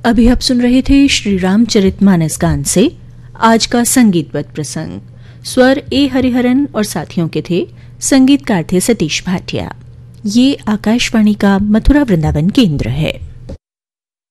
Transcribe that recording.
अभी आप सुन रहे थे श्री रामचरितमानस गान से आज का संगीतबद्ध प्रसंग। स्वर ए हरिहरन और साथियों के थे। संगीतकार थे सतीश भाटिया। ये आकाशवाणी का मथुरा वृंदावन केंद्र है।